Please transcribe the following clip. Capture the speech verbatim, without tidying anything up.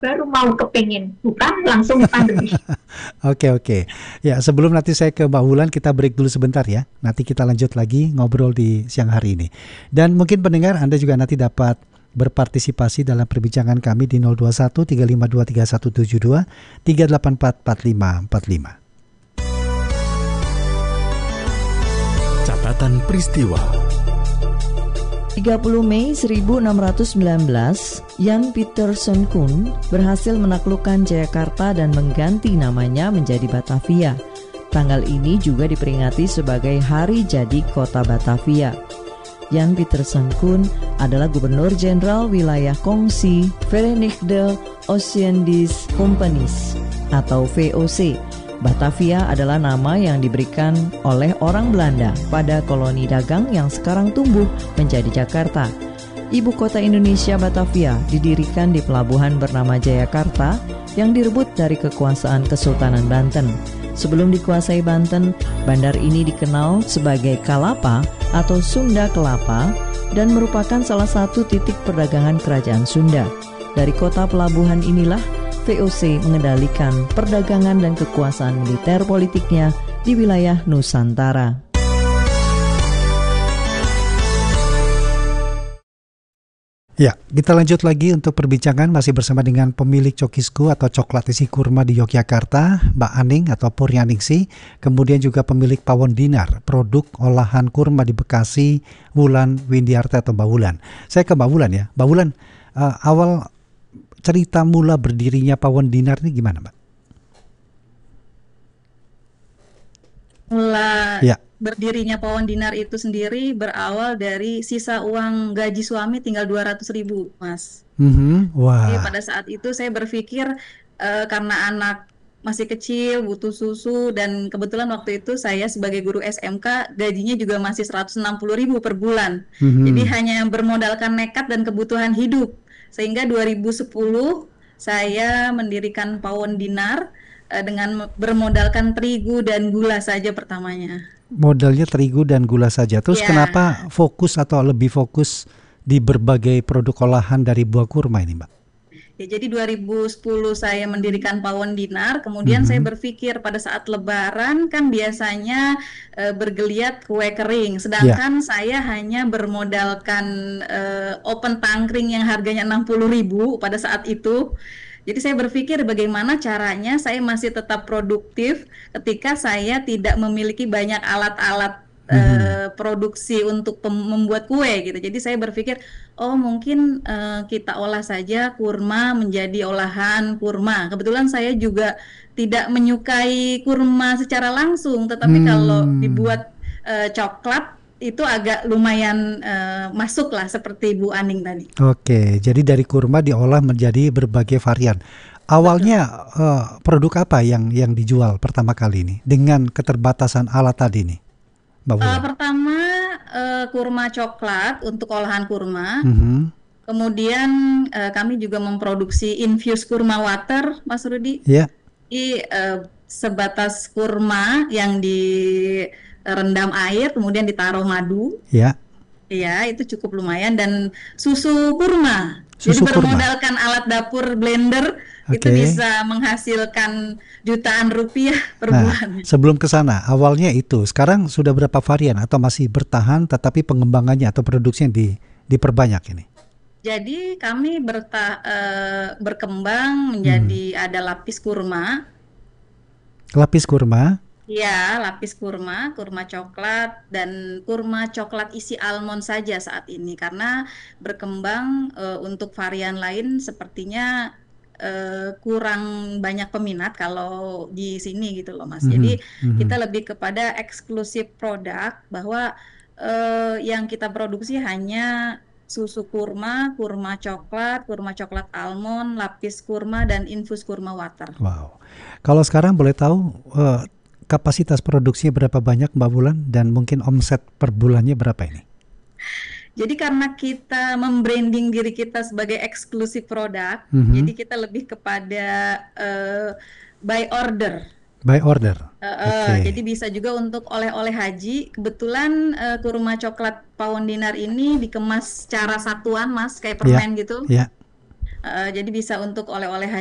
baru mau kepingin, bukan langsung pandemi. Oke oke. Ya sebelum nanti saya ke Mbak Wulan, kita break dulu sebentar ya. Nanti kita lanjut lagi ngobrol di siang hari ini. Dan mungkin pendengar Anda juga nanti dapat berpartisipasi dalam perbincangan kami di nol dua satu tiga lima dua tiga satu tujuh dua tiga delapan empat empat lima empat lima. Catatan peristiwa. tiga puluh Mei seribu enam ratus sembilan belas, Jan Pieterszoon Koen berhasil menaklukkan Jayakarta dan mengganti namanya menjadi Batavia. Tanggal ini juga diperingati sebagai Hari Jadi Kota Batavia. Jan Pieterszoon Koen adalah Gubernur Jenderal Wilayah Kongsi Verenigde Oostindische Compagnies atau V O C. Batavia adalah nama yang diberikan oleh orang Belanda pada koloni dagang yang sekarang tumbuh menjadi Jakarta. Ibu kota Indonesia Batavia didirikan di pelabuhan bernama Jayakarta yang direbut dari kekuasaan Kesultanan Banten. Sebelum dikuasai Banten, bandar ini dikenal sebagai Kalapa atau Sunda Kelapa dan merupakan salah satu titik perdagangan kerajaan Sunda. Dari kota pelabuhan inilah V O C mengendalikan perdagangan dan kekuasaan militer politiknya di wilayah Nusantara. Ya, kita lanjut lagi untuk perbincangan masih bersama dengan pemilik Cokisku atau coklat isi kurma di Yogyakarta, Mbak Aning atau Puryaningsi, kemudian juga pemilik Pawon Dinar, produk olahan kurma di Bekasi, Wulan Windiarta atau Mbak Wulan. Saya ke Mbak Wulan ya. Mbak Wulan, uh, awal cerita mula berdirinya Pawon Dinar ini gimana, Mbak? Mula Ya. berdirinya Pawon Dinar itu sendiri berawal dari sisa uang gaji suami tinggal dua ratus ribu, Mas. Mm-hmm. Wah. Jadi pada saat itu saya berpikir uh, karena anak masih kecil, butuh susu, dan kebetulan waktu itu saya sebagai guru S M K gajinya juga masih seratus enam puluh ribu per bulan. Mm-hmm. Jadi hanya bermodalkan nekat dan kebutuhan hidup. Sehingga dua ribu sepuluh saya mendirikan Pawon Dinar uh, dengan bermodalkan terigu dan gula saja pertamanya. Modalnya terigu dan gula saja. Terus Ya. kenapa fokus atau lebih fokus di berbagai produk olahan dari buah kurma ini, Mbak? Ya, jadi dua ribu sepuluh saya mendirikan Pawon Dinar, kemudian Mm-hmm. saya berpikir pada saat Lebaran kan biasanya e, bergeliat kue kering, sedangkan saya hanya bermodalkan e, open tangkring yang harganya enam puluh ribu pada saat itu. Jadi saya berpikir bagaimana caranya saya masih tetap produktif ketika saya tidak memiliki banyak alat-alat Mm-hmm. Uh, produksi untuk pem- membuat kue gitu. Jadi saya berpikir, oh mungkin uh, kita olah saja kurma menjadi olahan kurma. Kebetulan saya juga tidak menyukai kurma secara langsung, tetapi Hmm. kalau dibuat uh, coklat itu agak lumayan uh, masuk lah seperti Bu Aning tadi. Oke, jadi dari kurma diolah menjadi berbagai varian. Awalnya uh, produk apa yang yang dijual pertama kali ini dengan keterbatasan alat tadi nih, Mbak Wulan? Uh, pertama uh, kurma coklat untuk olahan kurma. Mm-hmm. Kemudian uh, kami juga memproduksi infused kurma water, Mas Rudi. Ya. Ini uh, sebatas kurma yang direndam air, kemudian ditaruh madu. Ya. Iya, itu cukup lumayan. Dan susu kurma. Susu Jadi kurma. bermodalkan alat dapur blender, itu Oke. bisa menghasilkan jutaan rupiah per Nah, bulan. sebelum ke sana, awalnya itu. Sekarang sudah berapa varian atau masih bertahan tetapi pengembangannya atau produksinya di diperbanyak ini? Jadi kami berta, uh, berkembang menjadi Hmm. ada lapis kurma. Lapis kurma. Ya, lapis kurma, kurma coklat, dan kurma coklat isi almond saja saat ini. Karena berkembang uh, untuk varian lain sepertinya uh, kurang banyak peminat kalau di sini gitu loh, Mas. Mhm, Jadi mhm. kita lebih kepada eksklusif produk bahwa uh, yang kita produksi hanya susu kurma, kurma coklat, kurma coklat almond, lapis kurma, dan infus kurma water. Wow. Kalau sekarang boleh tahu uh, kapasitas produksinya berapa banyak, Mbak Wulan, dan mungkin omset per bulannya berapa ini? Jadi karena kita membranding diri kita sebagai eksklusif produk, Mhm. jadi kita lebih kepada uh, by order. By order. Uh, uh, Oke. Jadi bisa juga untuk oleh-oleh haji. Kebetulan uh, kurma coklat Pawon Dinar ini dikemas secara satuan, Mas, kayak permen gitu. Ya. Uh, jadi bisa untuk oleh-oleh